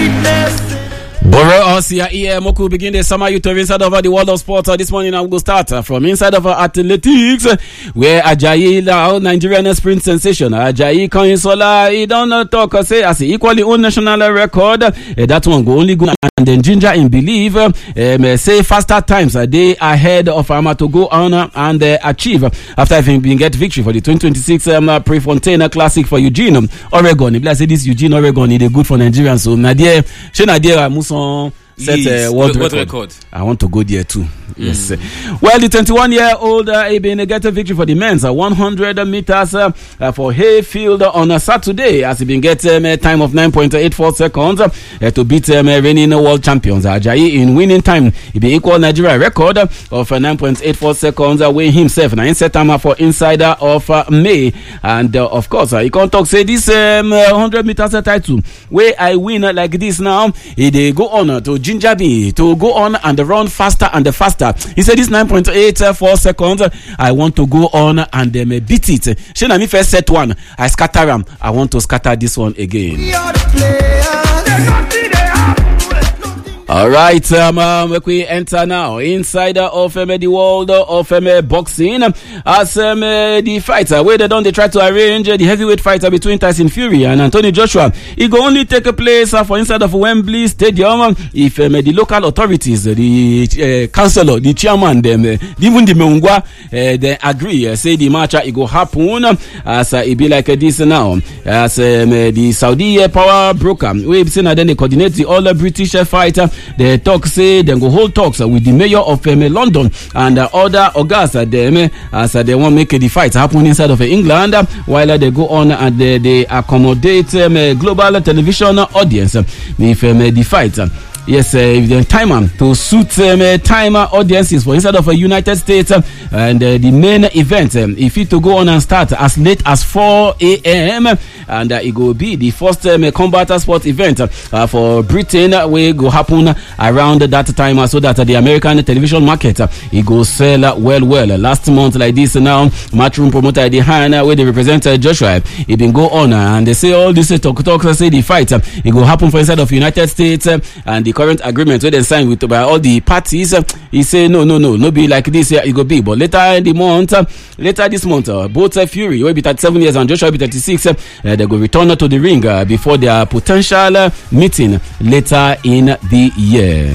Borough Osia Moku begin the summer youth tour inside of the world of sport. This morning I will start from inside of athletics, where Ajayi, the Nigerian sprint sensation, Ajayi Kanyisola, he don't talk say as he equally own national record. That one go only go and then ginger in believe say faster times a day ahead of Ama to go on and achieve after having been get victory for the 2026 Prefontaine Classic for Eugene, Oregon. If I say this Eugene, Oregon, it is good for Nigerians. So Nadia, Muson set world record. I want to go there too. Yes. Well, the 21-year-old Eben get a victory for the men's 100 meters for Hayfield on Saturday, as he been get a time of 9.84 seconds to beat reigning world champions. Ajayi in winning time, he be equal Nigeria record of 9.84 seconds. Weighing himself now in set time for insider of May, and of course he can't talk say this 100 meters title where I win like this now. He go on to ginger me to go on and run faster and faster. He said this 9.84 seconds. I want to go on and beat it. Shana me first set one. I scatter them. I want to scatter this one again. All right, we enter now inside of the world of boxing as the fighter where they try to arrange the heavyweight fighter between Tyson Fury and Anthony Joshua. It will only take a place for inside of Wembley Stadium if the local authorities, the councillor, the chairman, them even the Mungwa, they agree. Say the match it go happen as it be like this now as the Saudi power broker. We've seen then they coordinate the all British fighter. They talk say they go hold talks with the mayor of London and other Augusta them as they want make the fight happen inside of England while they go on and they accommodate global television audience if the fight. Yes, if the timer to suit timer audiences for inside of a United States and the main event, if it to go on and start as late as 4 a.m. and it will be the first combat sport event for Britain, will go happen around that time so that the American television market it go sell well. Last month like this now, Matchroom promoter the hand where they represent Joshua, it been go on and they say all this talk say the fight it go happen for inside of United States and the current agreement where they signed with by all the parties. He say no be like this here it go be, but later this month both Fury will be 37 years and Joshua will be 36. They go return to the ring before their potential meeting later in the year.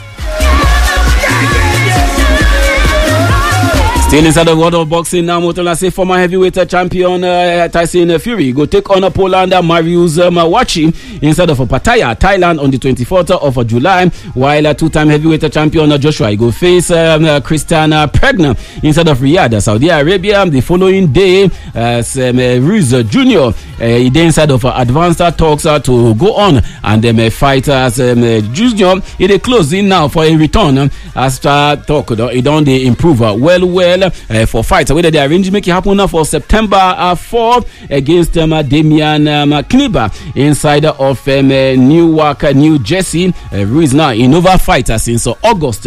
Still inside the world of boxing now, Motola say former heavyweight champion Tyson Fury go take on Poland Mariusz Mawachi inside of Pattaya, Thailand on the 24th of July, while two-time heavyweight champion Joshua go face Christian Pregner inside of Riyadh, Saudi Arabia. The following day, Ruiz Jr. He inside of advanced talks to go on and them fight as Junior. It close in now for a return after talk. It don't improve well for fight whether they arrange make it happen now for September 4 against Damian Kniba inside of Newark, New Jersey. Ruiz now in over fight since August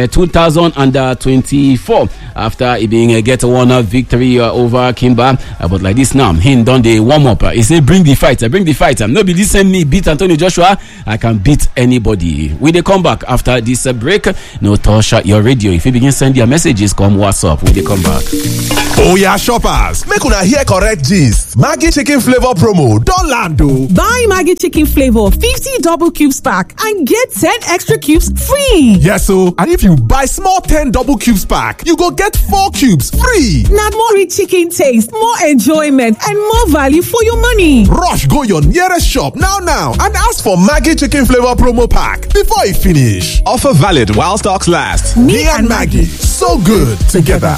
2024 after he being get one victory over Kimba. But like this now, he done the warm up. He say bring the fighter. No be this me beat Anthony Joshua. I can beat anybody. We they come back after this break. No touch your radio. If you begin send your messages, come WhatsApp. We they come back. Oh yeah, shoppers, make una hear correct gist. Maggi chicken flavor promo don land o. Buy Maggi chicken flavor 50 double cubes pack and get 10 extra cubes free. Yes so, and if you buy small 10 double cubes pack, you go get 4 cubes free. Now more rich chicken taste, more enjoyment and more value for your money. Rush go your nearest shop now and ask for Maggi chicken flavor promo pack before it finish. Offer valid while stocks last. Me and Maggi, so good together.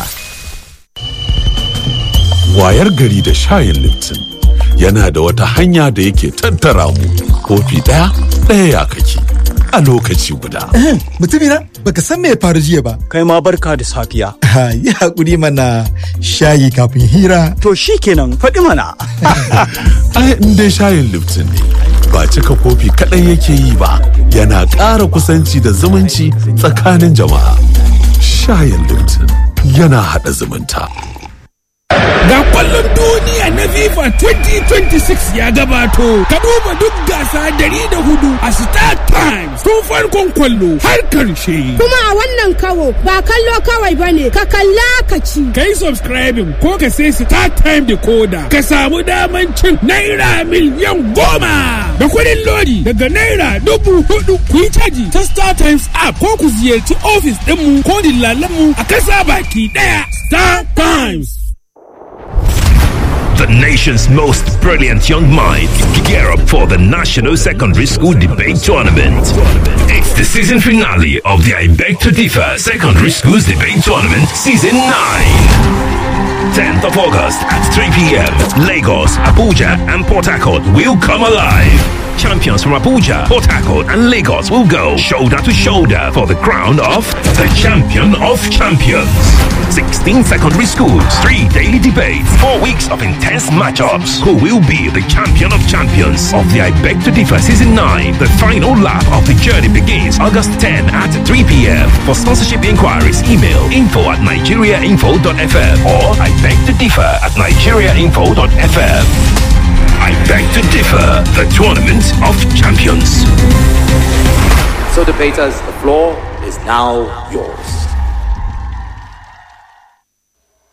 Wayar gari da shayin Lipton yana da wata hanya da yake tattara mu kofi ɗaya ya kake a lokaci guda. Mutumina baka san me ya faru jiya ba. Kai ma barka da safiya. Yi hakuri mana shayi kafin hira. To shikenan faɗi mana. Ai in dai shayin Lipton ne ba cika kofi kaɗai yake yi ba, yana ƙara kusanci da zumunci tsakanin jama'a. Shayin Lipton yana haɗa zumunta. Ga kwallon duniya na FIFA 2026 ya gabato. Ka duba duk gasa 104 a Star Times tun farkon kwallo har karshe. Kuma a wannan kawo ba kallo kawai bane, ka kalla ka ci. Kai subscribing ko ka sai Star Time decoder ka samu daman cin naira miliyan 10 da kuɗin lodi daga naira 4,000. Ku yi caji ta Star Times app ko ku ziyarci ofis ɗinmu ko dillalanmu a kasa baki ɗaya. Star Times. The nation's most brilliant young minds gear up for the National Secondary School Debate Tournament. It's the season finale of the I Beg to Differ Secondary Schools Debate Tournament Season 9. 10th of August at 3 p.m. Lagos, Abuja, and Port Harcourt will come alive. Champions from Abuja, Port Harcourt, and Lagos will go shoulder to shoulder for the crown of the Champion of Champions. 16 secondary schools, 3 daily debates, 4 weeks of intense matchups. Who will be the Champion of Champions of the I Beg to Differ Season 9? The final lap of the journey begins August 10 at 3 p.m. For sponsorship inquiries, email info@nigeriainfo.fm or I Beg to Differ @nigeriainfo.fm. I Beg to Differ, the Tournament of Champions. So debaters, the floor is now yours.